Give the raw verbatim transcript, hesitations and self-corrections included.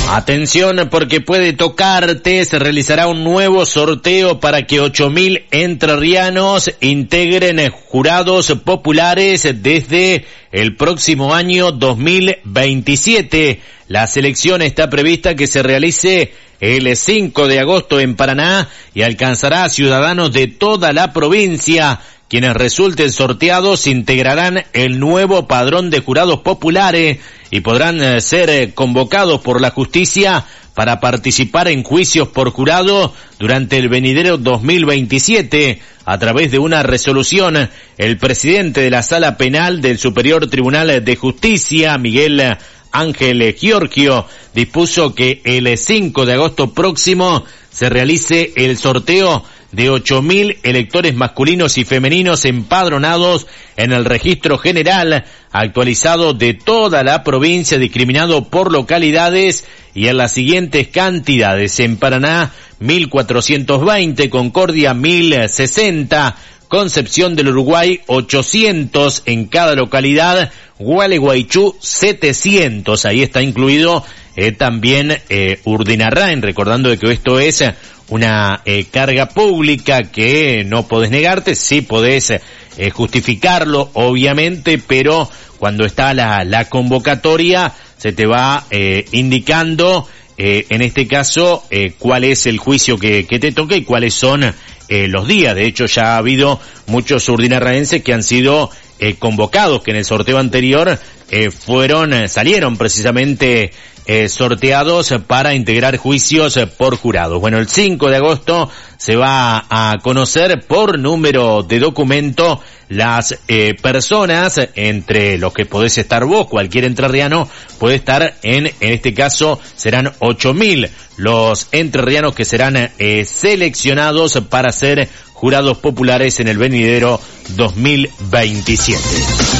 Atención, porque puede tocarte, se realizará un nuevo sorteo para que ocho mil entrerrianos integren jurados populares desde el próximo año dos mil veintisiete. La selección está prevista que se realice el cinco de agosto en Paraná y alcanzará a ciudadanos de toda la provincia. Quienes resulten sorteados integrarán el nuevo padrón de jurados populares y podrán ser convocados por la justicia para participar en juicios por jurado durante el venidero dos mil veintisiete. A través de una resolución, el presidente de la Sala Penal del Superior Tribunal de Justicia, Miguel Ángel Giorgio, dispuso que el cinco de agosto próximo se realice el sorteo de ocho mil electores masculinos y femeninos empadronados en el registro general actualizado de toda la provincia, discriminado por localidades y en las siguientes cantidades: en Paraná mil cuatrocientos veinte, Concordia mil sesenta, Concepción del Uruguay ochocientos en cada localidad, Gualeguaychú setecientos, ahí está incluido eh, también eh, Urdinarrain, recordando de que esto es una eh, carga pública que no podés negarte, sí podés eh, justificarlo obviamente, pero cuando está la, la convocatoria se te va eh, indicando eh, en este caso eh, cuál es el juicio que, que te toca y cuáles son eh, los días. De hecho ya ha habido muchos urdinarraenses que han sido eh, convocados, que en el sorteo anterior eh, fueron, eh, salieron precisamente Eh, sorteados para integrar juicios eh, por jurados. Bueno, el cinco de agosto se va a conocer por número de documento las eh, personas, entre los que podés estar vos, cualquier entrerriano puede estar en, en este caso serán ocho mil los entrerrianos que serán eh, seleccionados para ser jurados populares en el venidero dos mil veintisiete.